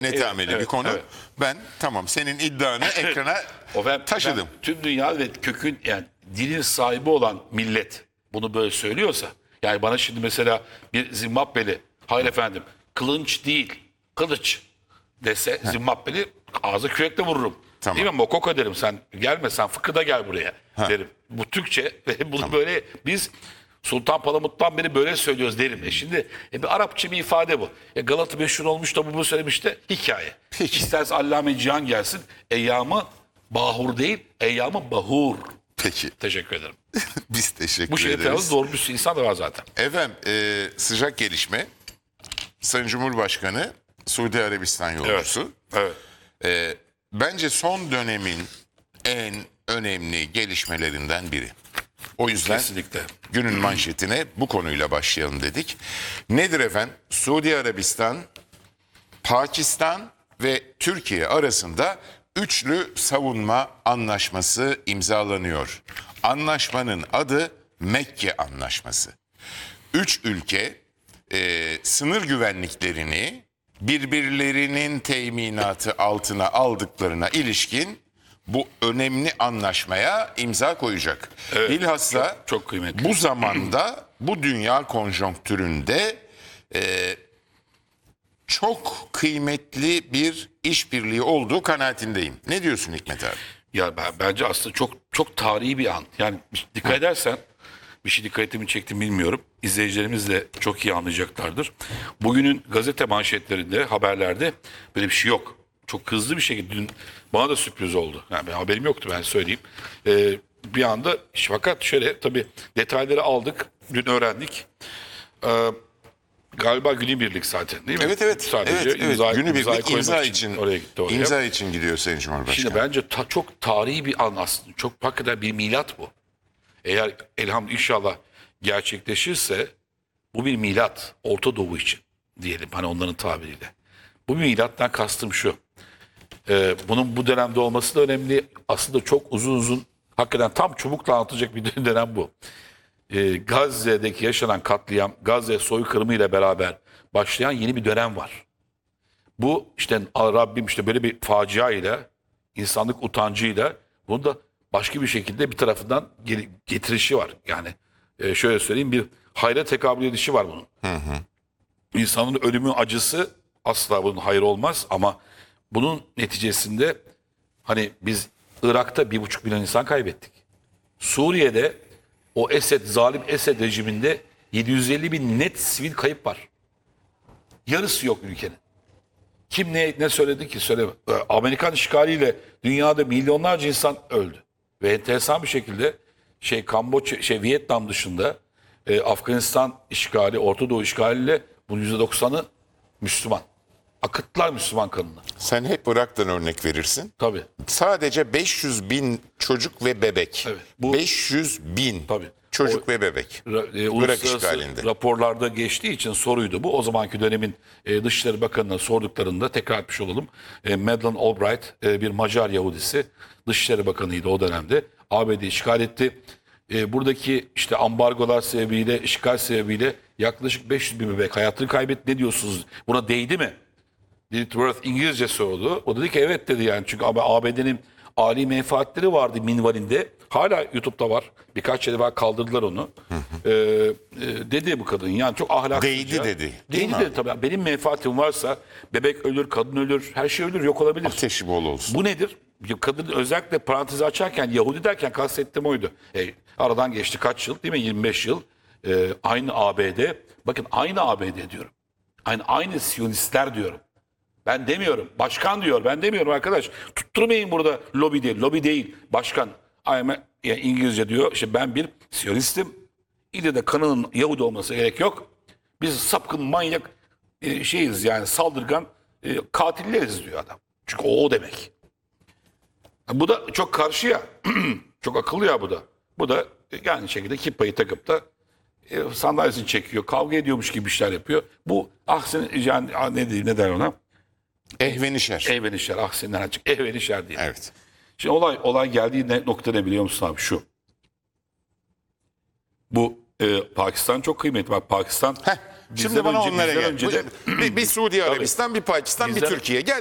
netameli bir konu. evet. Ben tamam senin iddianı ekrana taşıdım. Ben tüm dünya ve kökün yani dilin sahibi olan millet bunu böyle söylüyorsa, yani bana şimdi mesela bir Zimbabweli hayır efendim kılınç değil kılıç dese Zimbabweli ağzı kürekle vururum. Tamam. Değil mi? Mokoko derim, sen gelme, sen fıkıda gel buraya derim. Bu Türkçe ve bunu böyle biz Sultan Palamut'tan beri böyle söylüyoruz derim. Şimdi bir Arapça bir ifade bu. Galata meşhur olmuş da bu söylemiş de hikaye. Peki. İsterse Allame Cihan gelsin. Eyyamı bahur değil, eyyamı bahur. Peki. Teşekkür ederim. Biz teşekkür Bu şeyi ederiz. telaffuz doğru bir insan da var zaten. Efendim sıcak gelişme. Sayın Cumhurbaşkanı Suudi Arabistan yolcusu. Evet. Bence son dönemin en önemli gelişmelerinden biri. O yüzden Kesinlikle. günün manşetine bu konuyla başlayalım dedik. Nedir efendim? Suudi Arabistan, Pakistan ve Türkiye arasında üçlü savunma anlaşması imzalanıyor. Anlaşmanın adı Mekke Anlaşması. Üç ülke sınır güvenliklerini birbirlerinin teminatı altına aldıklarına ilişkin bu önemli anlaşmaya imza koyacak. Evet, Bilhassa çok kıymetli. bu zamanda bu dünya konjonktüründe çok kıymetli bir işbirliği olduğu kanaatindeyim. Ne diyorsun Hikmet abi? Ya bence aslında çok tarihi bir an. Yani dikkat edersen, bir şey dikkatimi çekti bilmiyorum. İzleyicilerimiz de çok iyi anlayacaklardır. Bugünün gazete manşetlerinde, haberlerde böyle bir şey yok. Çok hızlı bir şekilde dün bana da sürpriz oldu. Yani benim haberim yoktu, ben söyleyeyim. Bir anda fakat şöyle tabii detayları aldık. Dün öğrendik. Galiba günübirlik zaten değil mi? Evet. Sadece evet. Günübirlik koymak imza için oraya gitti oraya. imza için gidiyor Sayın Cumhurbaşkanı. Şimdi bence çok tarihi bir an aslında. Çok hakikaten bir milat bu. Eğer elhamdülillah inşallah gerçekleşirse bu bir milat. Orta Doğu için diyelim hani onların tabiriyle. Bu bir milattan kastım şu. Bunun bu dönemde olması da önemli. Aslında çok uzun hakikaten tam çubukla anlatacak bir dönem bu. Gazze'deki yaşanan katliam, Gazze soykırımı ile beraber başlayan yeni bir dönem var. Bu işte Rabbim işte böyle bir facia ile, insanlık utancıyla bunu da başka bir şekilde bir tarafından getirişi var. Yani şöyle söyleyeyim, bir hayra tekabül edişi var bunun. İnsanın ölümü acısı asla bunun hayır olmaz ama bunun neticesinde hani biz Irak'ta 1,5 milyon insan kaybettik. Suriye'de o zalim Esed rejiminde 750 bin net sivil kayıp var. Yarısı yok ülkenin. Kim ne söyledi ki söyleme. Amerikan işgaliyle dünyada milyonlarca insan öldü. Ve enteresan bir şekilde Kamboçya, Vietnam dışında Afganistan işgali, Orta Doğu işgaliyle bunun %90'ı Müslüman. Akıttılar Müslüman kanını. Sen hep Irak'tan örnek verirsin. Tabii. Sadece 500 bin çocuk ve bebek. Evet, 500 bin Tabii. çocuk ve bebek. Irak Uluslararası işgalinde. raporlarda geçtiği için soruydu bu. O zamanki dönemin Dışişleri Bakanı'na sorduklarında tekrar etmiş olalım. Madeleine Albright bir Macar Yahudisi Dışişleri Bakanı'ydı o dönemde. ABD işgal etti. Buradaki işte ambargolar sebebiyle, işgal sebebiyle yaklaşık 500 bin bebek hayatını kaybetti. Ne diyorsunuz? Buna değdi mi? Dilworth İngilizce sordu. O dedi ki evet dedi yani. Çünkü ABD'nin âli menfaatleri vardı minvalinde. Hala YouTube'da var. Birkaç yerde var, kaldırdılar onu. Dedi bu kadın yani çok ahlaksızca. Değdi dedi, değil Değdi mi? dedi tabii. Benim menfaatim varsa bebek ölür, kadın ölür, her şey ölür, yok olabilir. Ateşi bol olsun. Bu nedir? Kadın özellikle parantezi açarken Yahudi derken kastettiğim oydu. Aradan geçti kaç yıl değil mi? 25 yıl. Aynı ABD. Bakın aynı ABD diyorum. Aynı Siyonistler diyorum. Ben demiyorum. Başkan diyor. Ben demiyorum arkadaş. Tutturmayın burada lobi değil. Lobi değil. Başkan. Yani İngilizce diyor. İşte ben bir Siyonistim. İlle de kanının Yahudi olması gerek yok. Biz sapkın, manyak şeyiz yani saldırgan katilleriz diyor adam. Çünkü o demek. Bu da çok karşı ya. Çok akıllı ya bu da. Bu da yani şekilde kippayı takıp da sandalyesini çekiyor. Kavga ediyormuş gibi işler yapıyor. Bu yani ne der ona? Ehvenişer. Ehvenişer. Ahseninden açık. Ehvenişer diye. Evet. Şimdi olay geldiği nokta ne biliyor musun abi? Şu. Bu Pakistan çok kıymetli. Bak Pakistan Şimdi bana onlara bizden gel. önce de Bir Suudi Arabistan, bir Pakistan, bir bizden- Türkiye. Gel